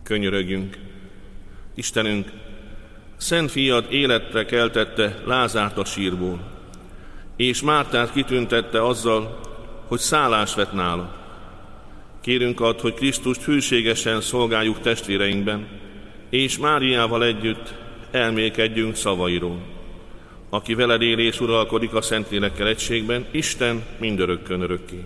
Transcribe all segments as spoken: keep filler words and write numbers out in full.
Könyörögjünk. Istenünk, szent fiad életre keltette Lázárt a sírból, és Mártát kitüntette azzal, hogy szállást vett nála. Kérünk add, hogy Krisztust hűségesen szolgáljuk testvéreinkben, és Máriával együtt elmélkedjünk szavairól, aki veled él és uralkodik a Szentlélekkel egységben, Isten mindörökkön örökké.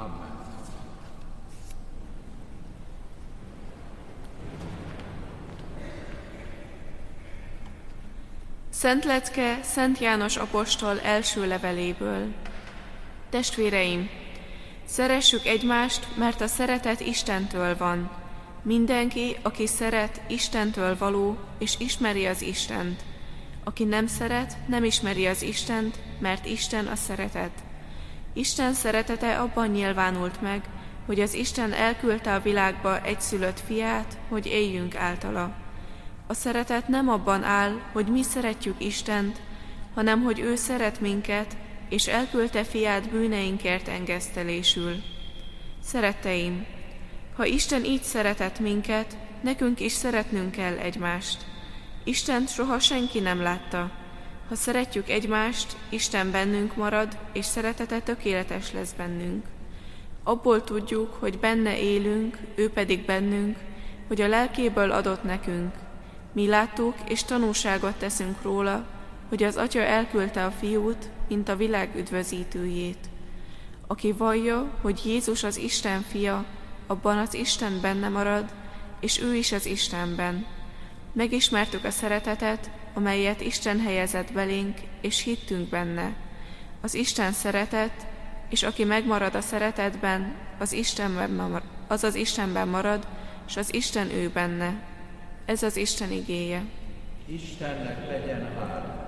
Szent lecke Szent János apostol első leveléből. Testvéreim, szeressük egymást, mert a szeretet Istentől van. Mindenki, aki szeret, Istentől való, és ismeri az Istent. Aki nem szeret, nem ismeri az Istent, mert Isten a szeretet. Isten szeretete abban nyilvánult meg, hogy az Isten elküldte a világba egyszülött fiát, hogy éljünk általa. A szeretet nem abban áll, hogy mi szeretjük Istent, hanem hogy ő szeret minket, és elküldte fiát bűneinkért engesztelésül. Szeretteim, ha Isten így szeretett minket, nekünk is szeretnünk kell egymást. Istent soha senki nem látta. Ha szeretjük egymást, Isten bennünk marad, és szeretete tökéletes lesz bennünk. Abból tudjuk, hogy benne élünk, ő pedig bennünk, hogy a lelkéből adott nekünk. Mi láttuk, és tanúságot teszünk róla, hogy az Atya elküldte a Fiút, mint a világ üdvözítőjét. Aki vallja, hogy Jézus az Isten fia, abban az Isten benne marad, és ő is az Istenben. Megismertük a szeretetet, amelyet Isten helyezett belénk, és hittünk benne. Az Isten szeretet, és aki megmarad a szeretetben, az Istenben, az az Istenben marad, és az Isten ő benne. Ez az Isten igéje. Istennek legyen hála.